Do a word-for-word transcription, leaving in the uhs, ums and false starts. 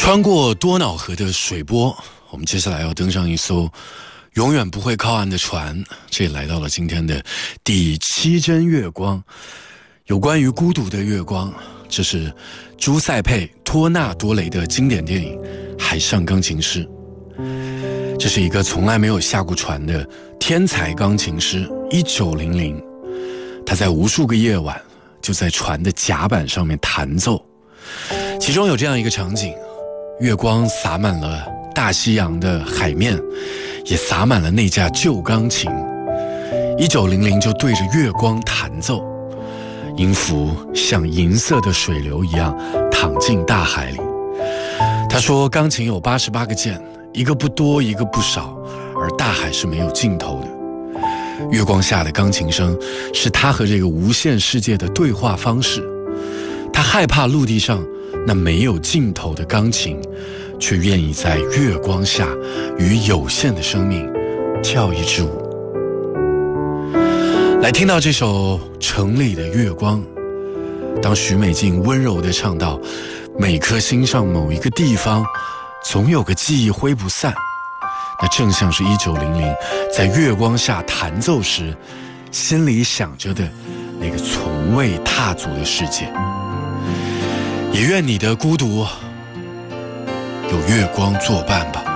穿过多瑙河的水波，我们接下来要登上一艘永远不会靠岸的船，这也来到了今天的第七帧月光。有关于孤独的月光，这是朱塞佩·托纳多雷的经典电影《海上钢琴师》。这是一个从来没有下过船的天才钢琴师，一九零零，他在无数个夜晚就在船的甲板上面弹奏。其中有这样一个场景，月光洒满了大西洋的海面，也洒满了那架旧钢琴。一九零零就对着月光弹奏，音符像银色的水流一样淌进大海里。他说钢琴有八十八个键，一个不多一个不少，而大海是没有尽头的。月光下的钢琴声是他和这个无限世界的对话方式。他害怕陆地上那没有尽头的钢琴，却愿意在月光下与有限的生命跳一支舞。来听到这首城里的月光，当许美静温柔地唱到每颗心上某一个地方总有个记忆挥不散，那正像是一九零零在月光下弹奏时心里想着的那个从未踏足的世界。也愿你的孤独有月光作伴吧。